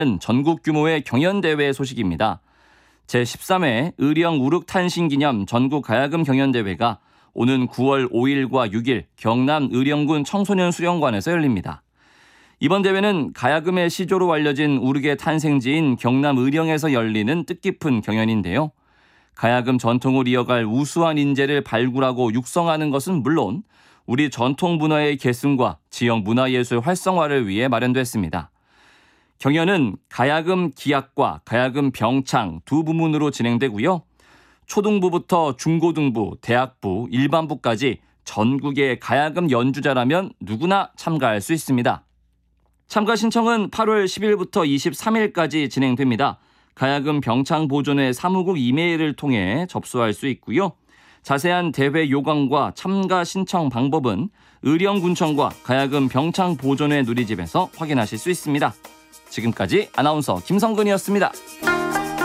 전국 규모의 경연대회 소식입니다. 제13회 의령 우륵탄신기념 전국 가야금 경연대회가 오는 9월 5일과 6일 경남 의령군 청소년수련관에서 열립니다. 이번 대회는 가야금의 시조로 알려진 우륵의 탄생지인 경남 의령에서 열리는 뜻깊은 경연인데요. 가야금 전통을 이어갈 우수한 인재를 발굴하고 육성하는 것은 물론 우리 전통 문화의 계승과 지역 문화예술 활성화를 위해 마련됐습니다. 경연은 가야금 기악과 가야금 병창 두 부문으로 진행되고요. 초등부부터 중고등부, 대학부, 일반부까지 전국의 가야금 연주자라면 누구나 참가할 수 있습니다. 참가 신청은 8월 10일부터 23일까지 진행됩니다. 가야금 병창 보존회 사무국 이메일을 통해 접수할 수 있고요. 자세한 대회 요강과 참가 신청 방법은 의령군청과 가야금 병창 보존회 누리집에서 확인하실 수 있습니다. 지금까지 아나운서 김성근이었습니다.